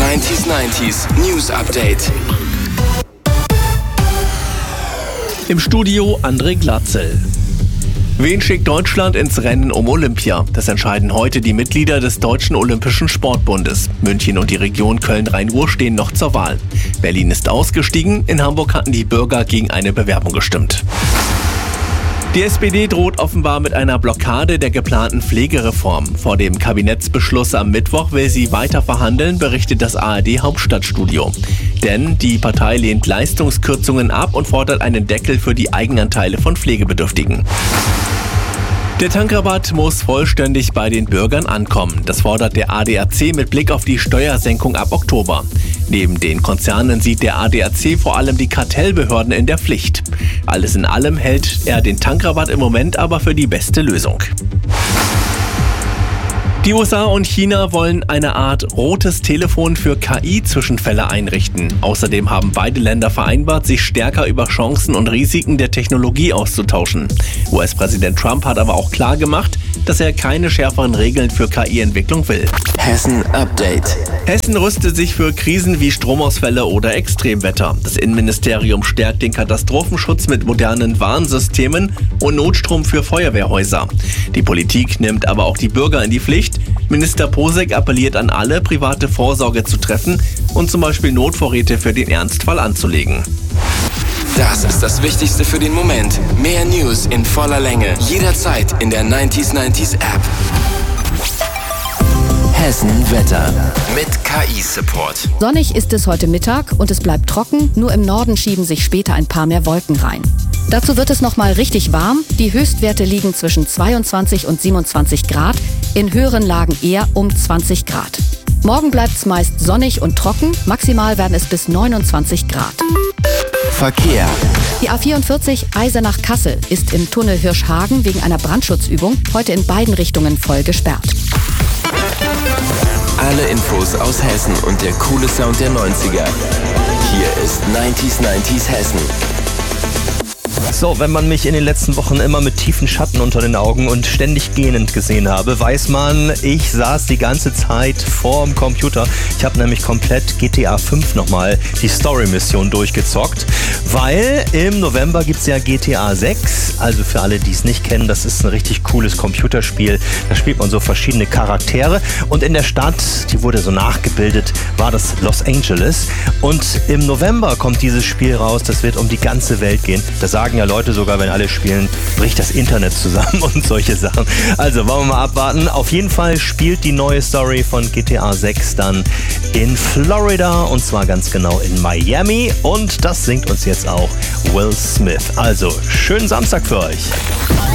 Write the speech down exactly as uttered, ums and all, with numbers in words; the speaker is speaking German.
neunzig neunzig News Update. Im Studio André Glatzel. Wen schickt Deutschland ins Rennen um Olympia? Das entscheiden heute die Mitglieder des Deutschen Olympischen Sportbundes. München und die Region Köln-Rhein-Ruhr stehen noch zur Wahl. Berlin ist ausgestiegen, in Hamburg hatten die Bürger gegen eine Bewerbung gestimmt. Die S P D droht offenbar mit einer Blockade der geplanten Pflegereform. Vor dem Kabinettsbeschluss am Mittwoch will sie weiter verhandeln, berichtet das A R D-Hauptstadtstudio. Denn die Partei lehnt Leistungskürzungen ab und fordert einen Deckel für die Eigenanteile von Pflegebedürftigen. Der Tankrabatt muss vollständig bei den Bürgern ankommen. Das fordert der A D A C mit Blick auf die Steuersenkung ab Oktober. Neben den Konzernen sieht der A D A C vor allem die Kartellbehörden in der Pflicht. Alles in allem hält er den Tankrabatt im Moment aber für die beste Lösung. Die U S A und China wollen eine Art rotes Telefon für K I-Zwischenfälle einrichten. Außerdem haben beide Länder vereinbart, sich stärker über Chancen und Risiken der Technologie auszutauschen. U S-Präsident Trump hat aber auch klar gemacht, dass er keine schärferen Regeln für K I-Entwicklung will. Hessen Update. Hessen rüstet sich für Krisen wie Stromausfälle oder Extremwetter. Das Innenministerium stärkt den Katastrophenschutz mit modernen Warnsystemen und Notstrom für Feuerwehrhäuser. Die Politik nimmt aber auch die Bürger in die Pflicht. Minister Posek appelliert an alle, private Vorsorge zu treffen und zum Beispiel Notvorräte für den Ernstfall anzulegen. Das ist das Wichtigste für den Moment. Mehr News in voller Länge. Jederzeit in der neunzig neunzig App. Hessen Wetter mit K I-Support. Sonnig ist es heute Mittag und es bleibt trocken. Nur im Norden schieben sich später ein paar mehr Wolken rein. Dazu wird es nochmal richtig warm. Die Höchstwerte liegen zwischen zweiundzwanzig und siebenundzwanzig Grad. In höheren Lagen eher um zwanzig Grad. Morgen bleibt es meist sonnig und trocken. Maximal werden es bis neunundzwanzig Grad. Verkehr. Die A vierundvierzig Eisenach-Kassel ist im Tunnel Hirschhagen wegen einer Brandschutzübung heute in beiden Richtungen voll gesperrt. Alle Infos aus Hessen und der coole Sound der neunziger. Hier ist neunzig neunzig Hessen. So, wenn man mich in den letzten Wochen immer mit tiefen Schatten unter den Augen und ständig gähnend gesehen habe, weiß man, ich saß die ganze Zeit vorm Computer. Ich habe nämlich komplett G T A fünf nochmal die Story-Mission durchgezockt, weil im November gibt es ja G T A sechs. Also für alle, die es nicht kennen, das ist ein richtig cooles Computerspiel. Da spielt man so verschiedene Charaktere und in der Stadt, die wurde so nachgebildet, war das Los Angeles. Und im November kommt dieses Spiel raus, das wird um die ganze Welt gehen. Da sagen ja Leute sogar, wenn alle spielen, bricht das Internet zusammen und solche Sachen. Also wollen wir mal abwarten. Auf jeden Fall spielt die neue Story von G T A sechs dann in Florida und zwar ganz genau in Miami und das singt uns jetzt auch Will Smith. Also schönen Samstag für euch.